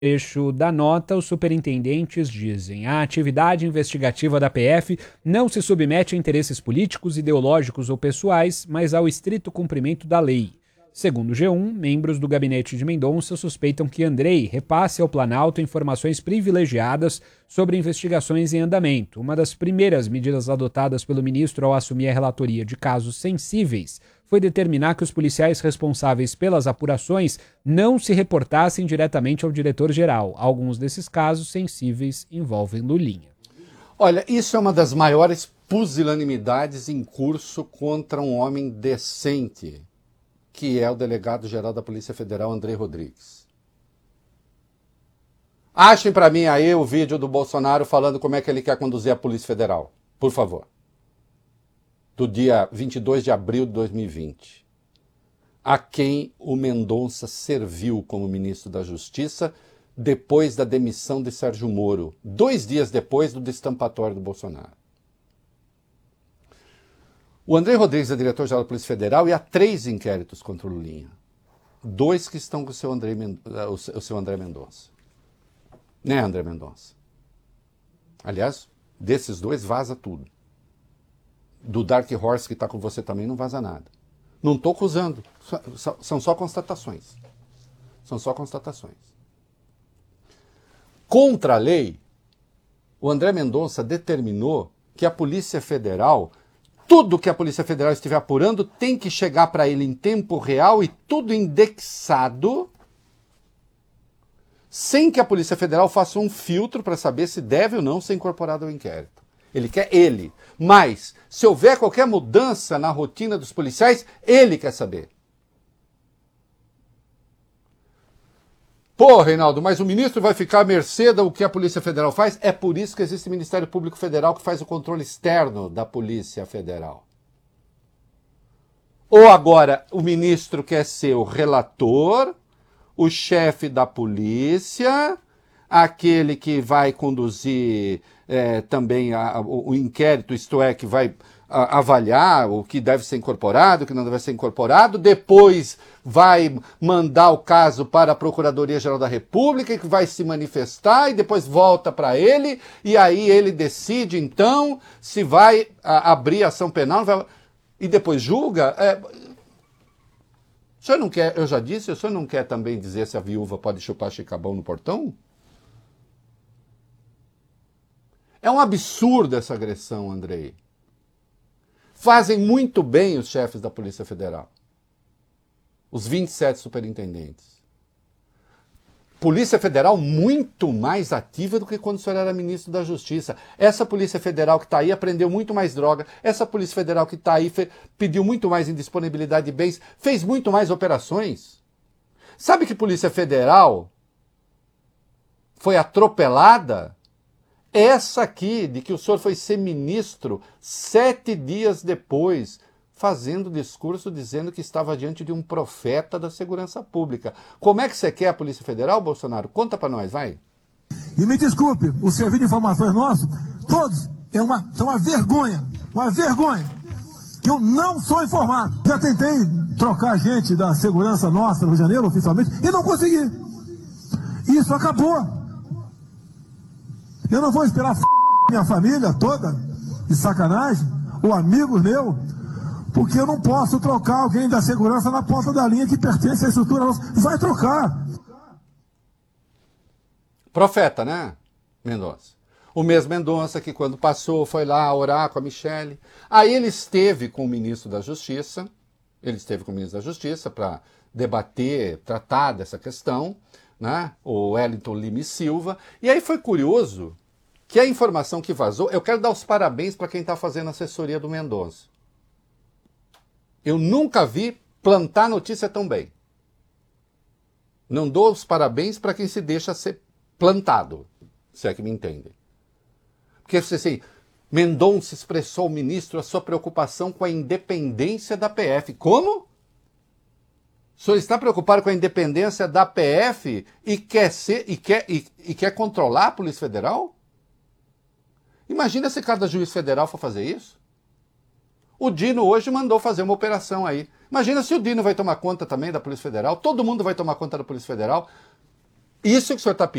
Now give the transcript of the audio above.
trecho da nota, os superintendentes dizem: a atividade investigativa da PF não se submete a interesses políticos, ideológicos ou pessoais, mas ao estrito cumprimento da lei. Segundo o G1, membros do gabinete de Mendonça suspeitam que Andrei repasse ao Planalto informações privilegiadas sobre investigações em andamento. Uma das primeiras medidas adotadas pelo ministro ao assumir a relatoria de casos sensíveis foi determinar que os policiais responsáveis pelas apurações não se reportassem diretamente ao diretor-geral. Alguns desses casos sensíveis envolvem Lulinha. Olha, isso é uma das maiores pusilanimidades em curso contra um homem decente, que é o delegado-geral da Polícia Federal, Andrei Rodrigues. Achem para mim aí o vídeo do Bolsonaro falando como é que ele quer conduzir a Polícia Federal, por favor. Do dia 22 de abril de 2020. A quem o Mendonça serviu como ministro da Justiça depois da demissão de Sérgio Moro, 2 dias depois do destampatório do Bolsonaro. O Andrei Rodrigues é diretor-geral da Polícia Federal e há 3 inquéritos contra o Lulinha. 2 que estão com o seu André Mendonça. Né, André Mendonça? Aliás, desses 2 vaza tudo. Do Dark Horse que está com você também não vaza nada. Não estou acusando, são só constatações. São só constatações. Contra a lei, o André Mendonça determinou que a Polícia Federal, tudo que a Polícia Federal estiver apurando tem que chegar para ele em tempo real e tudo indexado, sem que a Polícia Federal faça um filtro para saber se deve ou não ser incorporado ao inquérito. Ele quer ele. Mas, se houver qualquer mudança na rotina dos policiais, ele quer saber. Pô, Reinaldo, mas o ministro vai ficar à mercê do que a Polícia Federal faz? É por isso que existe o Ministério Público Federal que faz o controle externo da Polícia Federal. Ou agora o ministro quer ser o relator, o chefe da polícia, aquele que vai conduzir também o inquérito, isto é, que vai avaliar o que deve ser incorporado, o que não deve ser incorporado, depois vai mandar o caso para a Procuradoria-Geral da República, que vai se manifestar e depois volta para ele, e aí ele decide, então, se vai abrir ação penal e depois julga. O senhor não quer, eu já disse, o senhor não quer também dizer se a viúva pode chupar chicabão no portão? É um absurdo essa agressão, Andrei. Fazem muito bem os chefes da Polícia Federal. Os 27 superintendentes. Polícia Federal muito mais ativa do que quando o senhor era ministro da Justiça. Essa Polícia Federal que está aí apreendeu muito mais droga. Essa Polícia Federal que está aí pediu muito mais indisponibilidade de bens, fez muito mais operações. Sabe que Polícia Federal foi atropelada? Essa aqui, de que o senhor foi ser ministro 7 dias depois, fazendo discurso dizendo que estava diante de um profeta da segurança pública. Como é que você quer a Polícia Federal, Bolsonaro? Conta para nós, vai. E me desculpe, o serviço de informações nosso, todos, são uma vergonha, que eu não sou informado. Já tentei trocar gente da segurança nossa no Rio de Janeiro, oficialmente, e não consegui. Isso acabou. Eu não vou esperar minha família toda, de sacanagem, ou amigos meus, porque eu não posso trocar alguém da segurança na ponta da linha que pertence à estrutura nossa. Vai trocar. Profeta, né, Mendonça? O mesmo Mendonça que quando passou foi lá orar com a Michele. Aí ele esteve com o ministro da Justiça, para debater, tratar dessa questão, né, o Wellington Lima e Silva. E aí foi curioso que a informação que vazou, eu quero dar os parabéns para quem está fazendo a assessoria do Mendonça. Eu nunca vi plantar notícia tão bem. Não dou os parabéns para quem se deixa ser plantado, se é que me entendem. Porque assim, Mendonça expressou ao ministro a sua preocupação com a independência da PF. Como? O senhor está preocupado com a independência da PF e quer controlar a Polícia Federal? Imagina se cada juiz federal for fazer isso. O Dino hoje mandou fazer uma operação aí. Imagina se o Dino vai tomar conta também da Polícia Federal. Todo mundo vai tomar conta da Polícia Federal. Isso que o senhor está